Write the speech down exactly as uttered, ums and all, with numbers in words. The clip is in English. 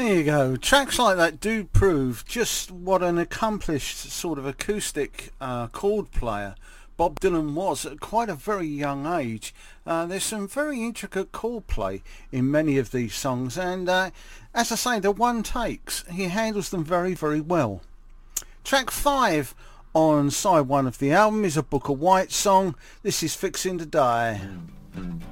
There you go. Tracks like that do prove just what an accomplished sort of acoustic uh, chord player Bob Dylan was at quite a very young age. Uh, there's some very intricate chord play in many of these songs, and uh, as I say, they're one takes. He handles them very, very well. Track five on side one of the album is a Booker White song. This is Fixing to Die.